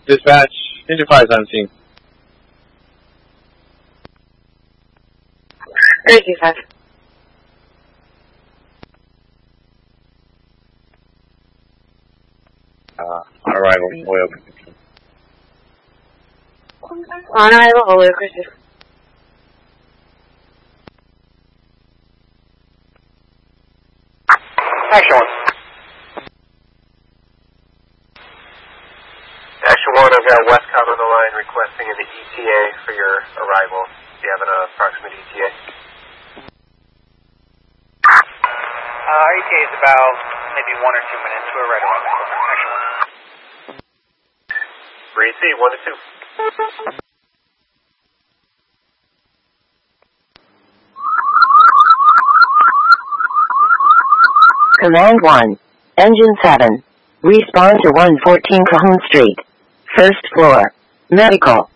Dispatch, engine 517. Crazy 5. On arrival, oil consumption. On arrival, oil cruiser. Action 1. Action 1, I've got Westcom on the line requesting an ETA for your arrival. Do you have an approximate ETA? Our ETA is about maybe 1 or 2 minutes. We're right around the corner. Action 1. Breathe C, 1 to 2. Command 1, Engine 7. Respawn to 114 Cajon Street. First floor. Medical.